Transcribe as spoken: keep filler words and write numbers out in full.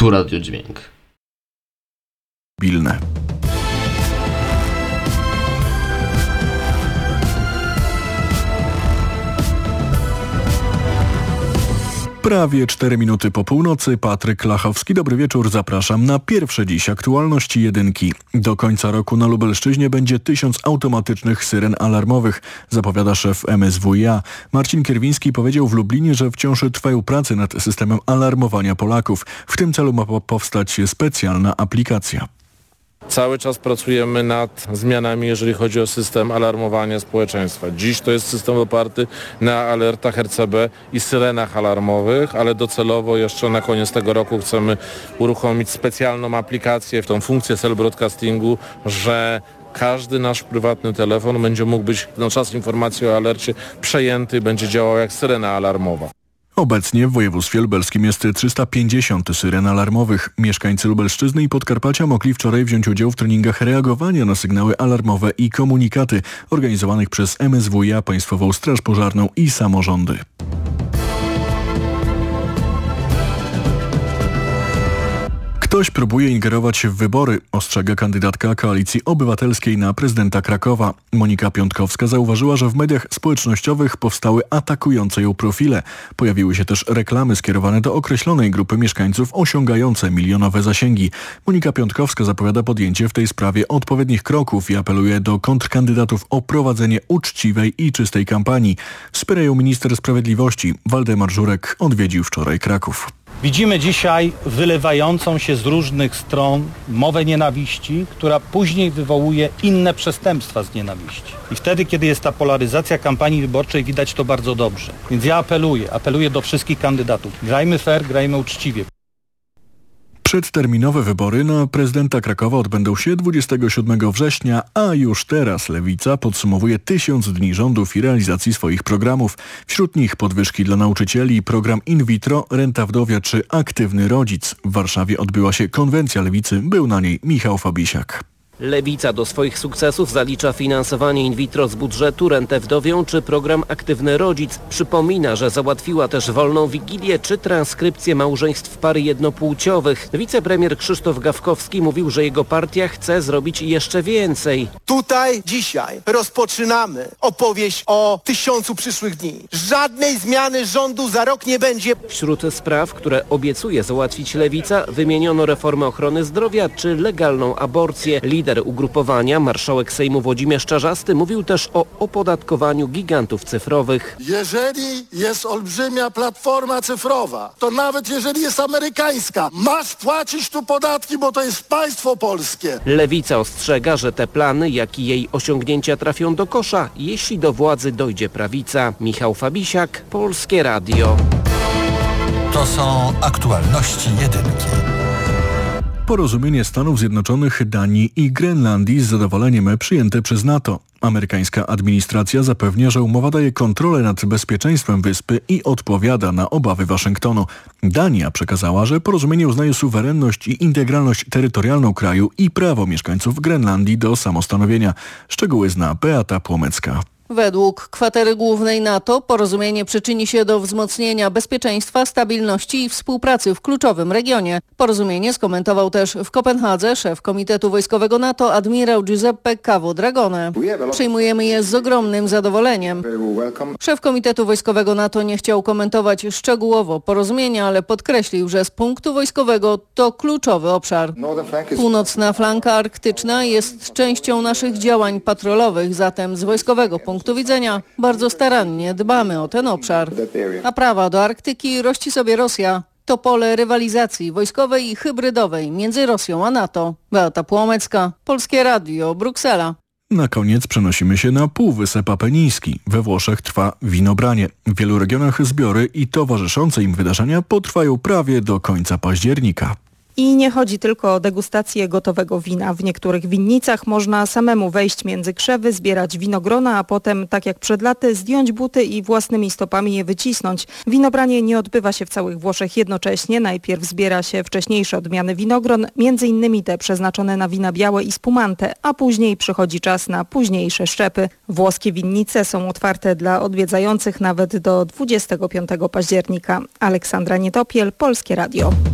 Tu Radio Dźwięk. Bilne. Prawie cztery minuty po północy. Patryk Lachowski. Dobry wieczór. Zapraszam na pierwsze dziś aktualności jedynki. Do końca roku na Lubelszczyźnie będzie tysiąc automatycznych syren alarmowych, zapowiada szef M S W i A. Marcin Kierwiński powiedział w Lublinie, że wciąż trwają prace nad systemem alarmowania Polaków. W tym celu ma powstać specjalna aplikacja. Cały czas pracujemy nad zmianami, jeżeli chodzi o system alarmowania społeczeństwa. Dziś to jest system oparty na alertach R C B i syrenach alarmowych, ale docelowo jeszcze na koniec tego roku chcemy uruchomić specjalną aplikację, w tą funkcję cell broadcastingu, że każdy nasz prywatny telefon będzie mógł być na czas informacji o alercie przejęty, będzie działał jak syrena alarmowa. Obecnie w województwie lubelskim jest trzysta pięćdziesiąt syren alarmowych. Mieszkańcy Lubelszczyzny i Podkarpacia mogli wczoraj wziąć udział w treningach reagowania na sygnały alarmowe i komunikaty organizowanych przez M S W i A, Państwową Straż Pożarną i samorządy. Ktoś próbuje ingerować w wybory, ostrzega kandydatka Koalicji Obywatelskiej na prezydenta Krakowa. Monika Piątkowska zauważyła, że w mediach społecznościowych powstały atakujące ją profile. Pojawiły się też reklamy skierowane do określonej grupy mieszkańców osiągające milionowe zasięgi. Monika Piątkowska zapowiada podjęcie w tej sprawie odpowiednich kroków i apeluje do kontrkandydatów o prowadzenie uczciwej i czystej kampanii. Wspierają minister sprawiedliwości. Waldemar Żurek odwiedził wczoraj Kraków. Widzimy dzisiaj wylewającą się z różnych stron mowę nienawiści, która później wywołuje inne przestępstwa z nienawiści. I wtedy, kiedy jest ta polaryzacja kampanii wyborczej, widać to bardzo dobrze. Więc ja apeluję, apeluję do wszystkich kandydatów. Grajmy fair, grajmy uczciwie. Przedterminowe wybory na prezydenta Krakowa odbędą się dwudziestego siódmego września, a już teraz Lewica podsumowuje tysiąc dni rządów i realizacji swoich programów. Wśród nich podwyżki dla nauczycieli, program in vitro, renta wdowia czy aktywny rodzic. W Warszawie odbyła się konwencja Lewicy, był na niej Michał Fabisiak. Lewica do swoich sukcesów zalicza finansowanie in vitro z budżetu, rentę wdowią czy program Aktywny Rodzic. Przypomina, że załatwiła też wolną wigilię czy transkrypcję małżeństw pary jednopłciowych. Wicepremier Krzysztof Gawkowski mówił, że jego partia chce zrobić jeszcze więcej. Tutaj dzisiaj rozpoczynamy opowieść o tysiącu przyszłych dni. Żadnej zmiany rządu za rok nie będzie. Wśród spraw, które obiecuje załatwić Lewica, wymieniono reformę ochrony zdrowia czy legalną aborcję. Lider ugrupowania, marszałek Sejmu Włodzimierz Czarzasty, mówił też o opodatkowaniu gigantów cyfrowych. Jeżeli jest olbrzymia platforma cyfrowa, to nawet jeżeli jest amerykańska, masz płacić tu podatki, bo to jest państwo polskie. Lewica ostrzega, że te plany, jak i jej osiągnięcia trafią do kosza, jeśli do władzy dojdzie prawica. Michał Fabisiak, Polskie Radio. To są aktualności jedynki. Porozumienie Stanów Zjednoczonych, Danii i Grenlandii z zadowoleniem przyjęte przez NATO. Amerykańska administracja zapewnia, że umowa daje kontrolę nad bezpieczeństwem wyspy i odpowiada na obawy Waszyngtonu. Dania przekazała, że porozumienie uznaje suwerenność i integralność terytorialną kraju i prawo mieszkańców Grenlandii do samostanowienia. Szczegóły zna Beata Płomecka. Według kwatery głównej NATO porozumienie przyczyni się do wzmocnienia bezpieczeństwa, stabilności i współpracy w kluczowym regionie. Porozumienie skomentował też w Kopenhadze szef Komitetu Wojskowego NATO admirał Giuseppe Cavo Dragone. Przyjmujemy je z ogromnym zadowoleniem. Szef Komitetu Wojskowego NATO nie chciał komentować szczegółowo porozumienia, ale podkreślił, że z punktu wojskowego to kluczowy obszar. Północna flanka arktyczna jest częścią naszych działań patrolowych, zatem z wojskowego punktu punktu widzenia bardzo starannie dbamy o ten obszar. A prawa do Arktyki rości sobie Rosja. To pole rywalizacji wojskowej i hybrydowej między Rosją a NATO. Beata Płomecka, Polskie Radio, Bruksela. Na koniec przenosimy się na Półwysep Apeniński. We Włoszech trwa winobranie. W wielu regionach zbiory i towarzyszące im wydarzenia potrwają prawie do końca października. I nie chodzi tylko o degustację gotowego wina. W niektórych winnicach można samemu wejść między krzewy, zbierać winogrona, a potem, tak jak przed laty, zdjąć buty i własnymi stopami je wycisnąć. Winobranie nie odbywa się w całych Włoszech jednocześnie. Najpierw zbiera się wcześniejsze odmiany winogron, między innymi te przeznaczone na wina białe i spumante, a później przychodzi czas na późniejsze szczepy. Włoskie winnice są otwarte dla odwiedzających nawet do dwudziestego piątego października. Aleksandra Nietopiel, Polskie Radio.